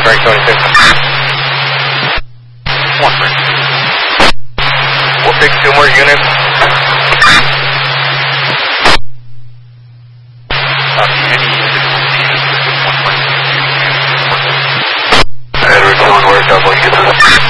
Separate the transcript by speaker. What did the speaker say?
Speaker 1: break 26.
Speaker 2: 1 break.
Speaker 1: We'll fix 2 more units.
Speaker 2: Edward, 1 word, double, you get to the